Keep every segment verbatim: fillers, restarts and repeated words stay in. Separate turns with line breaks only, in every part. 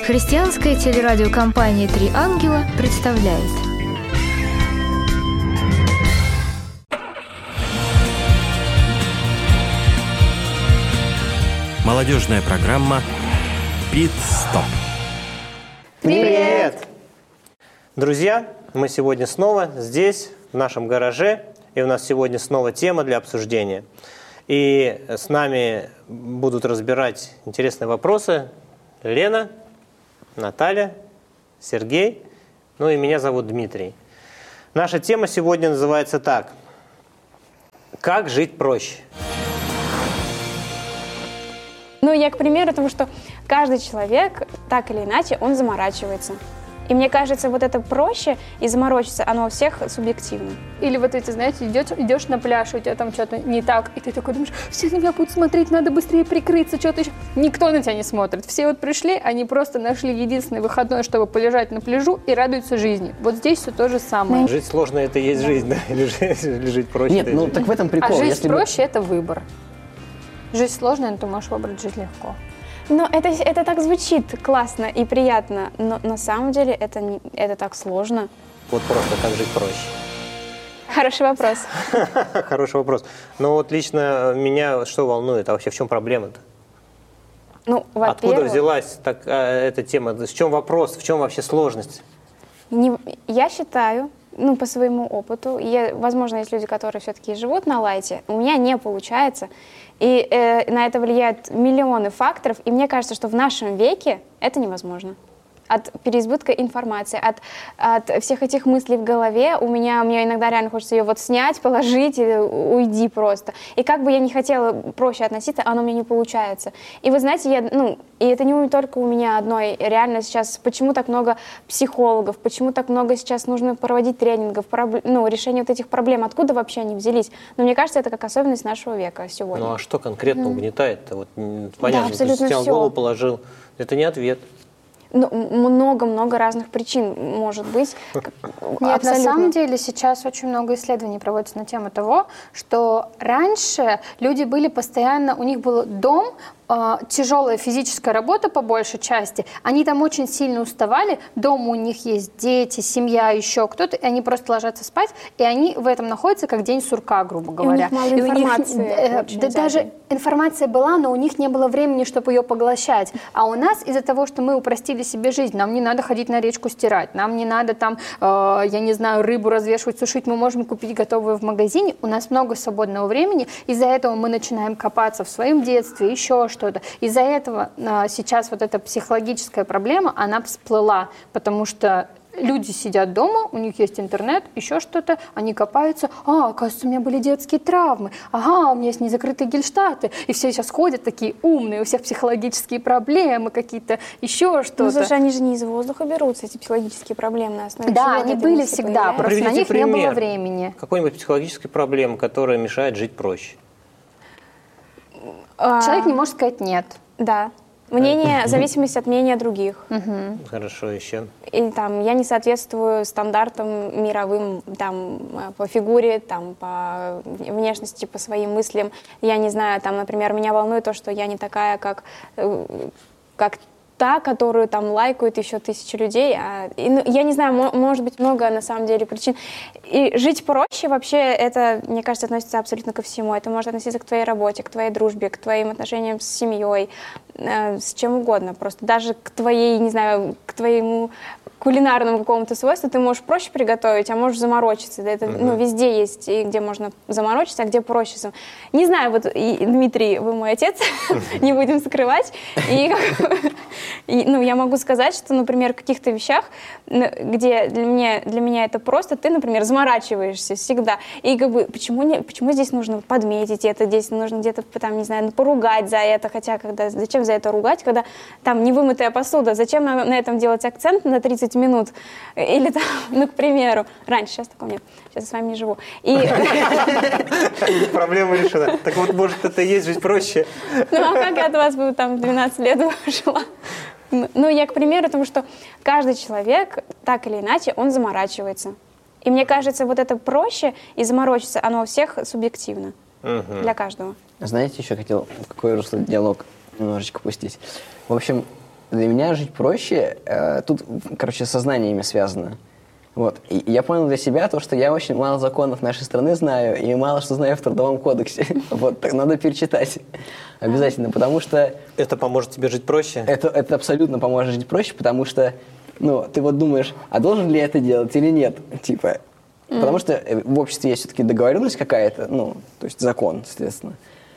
Христианская телерадиокомпания «Три ангела» представляет.
Молодежная программа «Пит-стоп».
Привет! Друзья, мы сегодня снова здесь, в нашем гараже, и у нас сегодня снова тема для обсуждения. И с нами будут разбирать интересные вопросы Лена, Наталья, Сергей, ну и меня зовут Дмитрий. Наша тема сегодня называется так: «Как жить проще?».
Ну, я, к примеру, потому что каждый человек, так или иначе, он заморачивается. И мне кажется, вот это проще и заморочиться, оно у всех субъективно.
Или вот эти, знаете, идешь, идешь на пляж, у тебя там что-то не так, и ты такой думаешь, все на меня будут смотреть, надо быстрее прикрыться, что-то еще. Никто на тебя не смотрит. Все вот пришли, они просто нашли единственный выходной, чтобы полежать на пляжу и радуются жизни. Вот здесь все то же самое.
Жить сложно — это и есть да. жизнь, да? Или жить, или жить проще?
Нет, ну так в этом прикол.
А жить
Если
проще
бы...
– это выбор. Жить сложно, но ты можешь выбрать жить легко.
Но это, это так звучит классно и приятно, но на самом деле это, не, это так сложно.
Вот просто как жить проще?
Хороший вопрос.
Хороший вопрос. Но вот лично меня что волнует? А вообще в чем проблема-то?
Ну,
откуда взялась так, а, эта тема? В чем вопрос? В чем вообще сложность?
Не, я считаю, ну, по своему опыту, я, возможно, есть люди, которые все-таки живут на лайте, у меня не получается. И э, на это влияют миллионы факторов, и мне кажется, что в нашем веке это невозможно. От переизбытка информации, от, от всех этих мыслей в голове, у меня, мне иногда реально хочется ее вот снять, положить и уйди просто. И как бы я не хотела проще относиться, оно у меня не получается. И вы знаете, я, ну, и это не только у меня одной, реально сейчас, почему так много психологов, почему так много сейчас нужно проводить тренингов, проб, ну, решение вот этих проблем, откуда вообще они взялись? Но мне кажется, это как особенность нашего века сегодня.
Ну а что конкретно mm. угнетает-то? Вот, понятно,
да,
ты снял голову, положил, это не ответ.
Ну, много-много разных причин может быть.
Нет, абсолютно. На самом деле сейчас очень много исследований проводится на тему того, что раньше люди были постоянно, у них был дом, э, тяжелая физическая работа по большей части, они там очень сильно уставали, дома у них есть дети, семья, еще кто-то, и они просто ложатся спать, и они в этом находятся как день сурка, грубо говоря.
И у них мало и информации.
Них, э, да, даже информация была, но у них не было времени, чтобы ее поглощать. А у нас из-за того, что мы упростили себе жизнь, нам не надо ходить на речку стирать, нам не надо там, э, я не знаю, рыбу развешивать, сушить, мы можем купить готовую в магазине, у нас много свободного времени, из-за этого мы начинаем копаться в своем детстве, еще что-то. Из-за этого э, сейчас вот эта психологическая проблема, она всплыла, потому что люди сидят дома, у них есть интернет, еще что-то, они копаются. А, оказывается, у меня были детские травмы. Ага, у меня есть незакрытые гельштаты. И все сейчас ходят такие умные, у всех психологические проблемы, какие-то еще что-то.
Ну, слушай, они же не из воздуха берутся, эти психологические проблемы на основе.
Да, они были всегда, просто
Приведите
на них
пример
не было времени.
Какой-нибудь психологической проблемы, которая мешает жить проще?
А...
Человек не может сказать «нет».
Да. Мнение, зависимость от мнения других.
Угу.
Хорошо, еще.
И там я не соответствую стандартам мировым, там, по фигуре, там, по внешности, по своим мыслям. Я не знаю, там, например, меня волнует то, что я не такая, как, как та, которую там лайкают еще тысячи людей. А, и, ну, я не знаю, мо- может быть, много на самом деле причин. И жить проще вообще, это, мне кажется, относится абсолютно ко всему. Это может относиться к твоей работе, к твоей дружбе, к твоим отношениям с семьей, э, с чем угодно. Просто даже к твоей, не знаю, к твоему кулинарному какому-то свойству ты можешь проще приготовить, а можешь заморочиться. Это, uh-huh. ну, везде есть, и где можно заморочиться, а где проще. Не знаю, вот, и, Дмитрий, вы мой отец, не будем скрывать. И, и, ну, я могу сказать, что, например, в каких-то вещах, где для меня, для меня это просто, ты, например, заморачиваешься всегда. И как бы, почему, не, почему здесь нужно подметить это, здесь нужно где-то, там, не знаю, поругать за это, хотя когда, зачем за это ругать, когда там невымытая посуда, зачем на, на этом делать акцент на тридцать минут, или там, ну, к примеру, раньше, сейчас такого нет, сейчас я с вами не живу. И...
Проблема решена. Так вот, может, это и есть жить проще?
Ну, а как я от вас бы там двенадцать лет жила? Ну, я, к примеру, потому что каждый человек, так или иначе, он заморачивается. И мне кажется, вот это проще и заморочиться, оно у всех субъективно, угу. для каждого.
Знаете, еще хотел какой русло диалог немножечко пустить. В общем, для меня жить проще, э, тут, короче, со знаниями связано. Вот. И я понял для себя то, что я очень мало законов нашей страны знаю и мало что знаю в Трудовом кодексе. Вот, так надо перечитать обязательно, потому что...
Это поможет тебе жить проще?
Это, это абсолютно поможет жить проще, потому что, ну, ты вот думаешь, а должен ли я это делать или нет, типа... Mm. Потому что в обществе есть все-таки договоренность какая-то, ну, то есть закон, соответственно,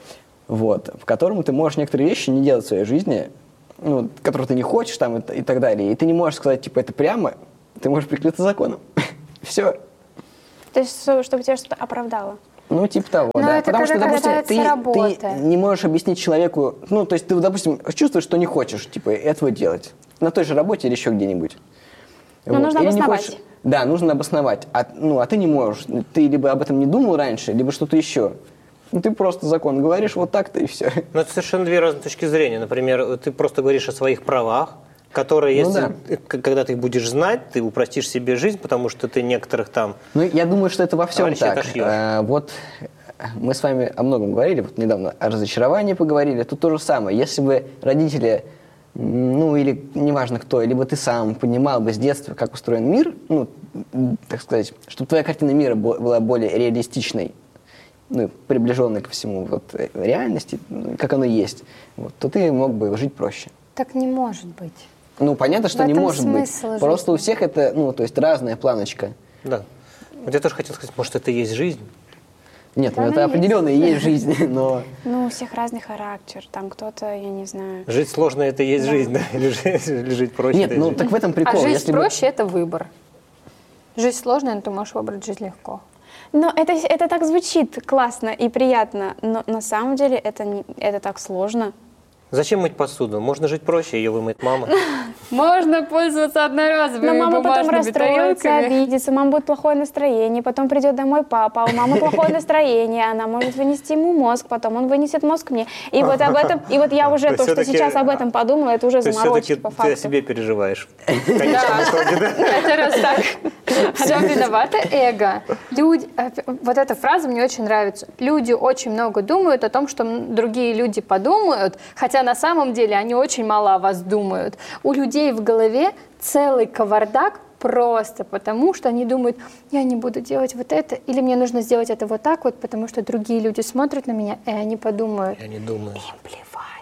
вот, в котором ты можешь некоторые вещи не делать в своей жизни, ну, которые ты не хочешь там и, и так далее, и ты не можешь сказать, типа, это прямо, ты можешь прикрыться законом. Все.
То есть, чтобы тебя что-то оправдало?
Ну, типа того,
Но
да.
это
Потому что, допустим, ты, ты не можешь объяснить человеку, ну, то есть ты, допустим, чувствуешь, что не хочешь, типа, этого делать. На той же работе или еще где-нибудь.
Но вот. Нужно
или
обосновать.
Хочешь, да, нужно обосновать. А, ну, а ты не можешь. Ты либо об этом не думал раньше, либо что-то еще. Ну, ты просто закон говоришь вот так-то и все.
Но это совершенно две разные точки зрения. Например, ты просто говоришь о своих правах, которые,
ну,
если,
да.
когда ты их будешь знать, ты упростишь себе жизнь, потому что ты некоторых там...
Ну, я думаю, что это во всем так. А, вот мы с вами о многом говорили, вот недавно о разочаровании поговорили, тут то же самое. Если бы родители, ну, или неважно кто, либо ты сам понимал бы с детства, как устроен мир, ну, так сказать, чтобы твоя картина мира была более реалистичной, ну, приближенной ко всему вот, реальности, как оно есть, вот, то ты мог бы жить проще.
Так не может быть.
Ну, понятно, что не может быть.
Жизни.
Просто у всех это, ну, то есть разная планочка.
Да. Вот я тоже хотел сказать, может, это и есть жизнь?
Нет,
да,
ну это определенно и есть жизнь, но...
Ну, у всех разный характер, там кто-то, я не знаю...
Жить сложно, это и есть да. жизнь, да? Или жить, или жить проще?
Нет, ну
жизнь.
Так в этом прикол.
А жить
Если
проще
бы...
– это выбор. Жизнь сложная, но ты можешь выбрать жизнь легко.
Но это, это так звучит классно и приятно, но на самом деле это, не, это так сложно.
Зачем мыть посуду? Можно жить проще, ее вымыть мама.
Можно пользоваться одноразовыми
бумажными тарелками. Но мама потом расстроится, обидится, у мамы будет плохое настроение, потом придет домой папа, а у мамы плохое настроение, она может вынести ему мозг, потом он вынесет мозг мне. И вот об этом, и вот я уже то, что сейчас об этом подумала, это уже заморочки по факту.
Ты о себе переживаешь.
Это раз так. Все виновато эго. Люди, вот эта фраза мне очень нравится. Люди очень много думают о том, что другие люди подумают, хотя на самом деле они очень мало о вас думают. У людей в голове целый кавардак просто потому, что они думают, я не буду делать вот это, или мне нужно сделать это вот так вот, потому что другие люди смотрят на меня, и они подумают.
Я не думаю.
Им плевать.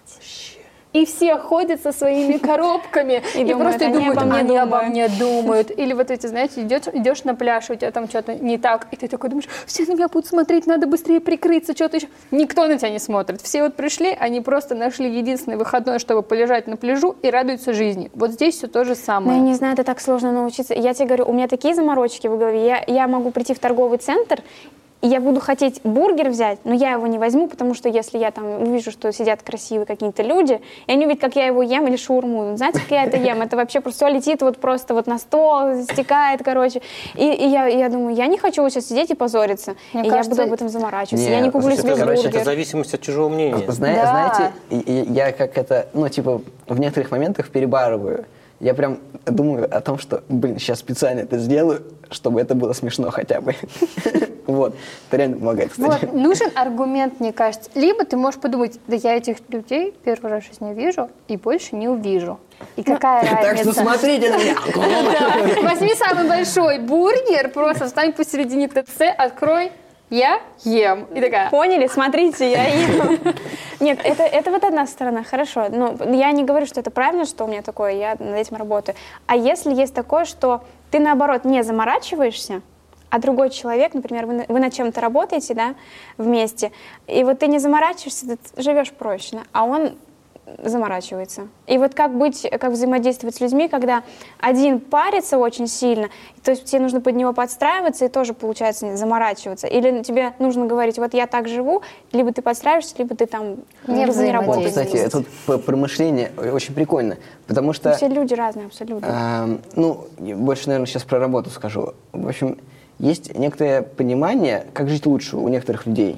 И все ходят со своими коробками и, и думают, просто думают, обо мне они думают. обо мне думают. Или вот эти, знаете, идешь, идешь на пляж, у тебя там что-то не так, и ты такой думаешь, все на меня будут смотреть, надо быстрее прикрыться, что-то еще. Никто на тебя не смотрит. Все вот пришли, они просто нашли единственный выходной, чтобы полежать на пляжу и радуются жизни. Вот здесь все то же самое.
Ну, я не знаю, это так сложно научиться. Я тебе говорю, у меня такие заморочки в голове. Я, я могу прийти в торговый центр, и я буду хотеть бургер взять, но я его не возьму, потому что если я там увижу, что сидят красивые какие-то люди, и они увидят, как я его ем, или шаурму, знаете, как я это ем, это вообще просто все летит вот просто вот на стол, стекает, короче. И, и я, я думаю, я не хочу вот сейчас сидеть и позориться,
Мне
и
кажется,
я буду об этом заморачиваться,
не,
я не куплю
это,
себе
короче,
бургер.
Это зависимость от чужого мнения.
Зна-
да.
Знаете, я как это, ну, типа, в некоторых моментах перебарываю. Я прям думаю о том, что, блин, сейчас специально это сделаю, чтобы это было смешно хотя бы. Вот. Это реально помогает, кстати.
Вот, нужен аргумент, мне кажется. Либо ты можешь подумать, да я этих людей первый раз в жизни вижу и больше не увижу. И какая разница?
Так что смотрите на меня.
Возьми самый большой бургер, просто встань посередине ТЦ, открой. Я ем. И такая...
Поняли? Смотрите, я ем. Нет, это, это вот одна сторона, хорошо. Но я не говорю, что это правильно, что у меня такое, я над этим работаю. А если есть такое, что ты, наоборот, не заморачиваешься, а другой человек, например, вы, вы над чем-то работаете, да, вместе, и вот ты не заморачиваешься, ты живешь проще, а он заморачивается. И вот как быть, как взаимодействовать с людьми, когда один парится очень сильно, то есть тебе нужно под него подстраиваться и тоже, получается, заморачиваться. Или тебе нужно говорить, вот я так живу, либо ты подстраиваешься, либо ты там
не,
не работаешь.
Кстати, тут про мышление очень прикольно, потому что...
Ну, все люди разные абсолютно.
Э, ну, больше, наверное, сейчас про работу скажу. В общем, есть некоторое понимание, как жить лучше у некоторых людей.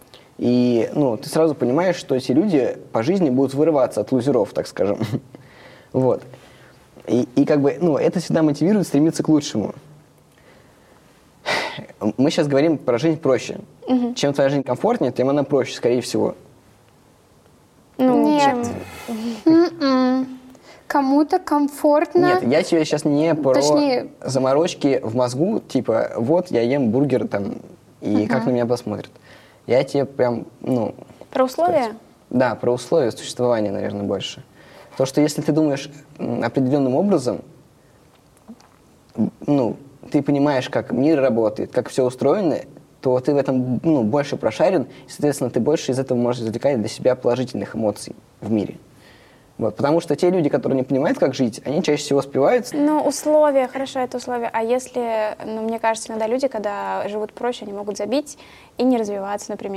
И, ну, ты сразу понимаешь, что эти люди по жизни будут вырываться от лузеров, так скажем. Вот. И, и как бы, ну, это всегда мотивирует стремиться к лучшему. Мы сейчас говорим про жизнь проще. Угу. Чем твоя жизнь комфортнее, тем она проще, скорее всего.
Ну, нет. Кому-то комфортно.
Нет, я тебе сейчас не про
Точнее...
заморочки в мозгу, типа, вот я ем бургер там, и uh-huh. как на меня посмотрят. Я тебе прям, ну...
Про условия?
Сказать, да, про условия существования, наверное, больше. То, что если ты думаешь определенным образом, ну, ты понимаешь, как мир работает, как все устроено, то ты в этом, ну, больше прошарен, и, соответственно, ты больше из этого можешь извлекать для себя положительных эмоций в мире. Вот, потому что те люди, которые не понимают, как жить, они чаще всего спиваются.
Ну, условия, хорошо, это условия. А если, ну, мне кажется, иногда люди, когда живут проще, они могут забить и не развиваться, например.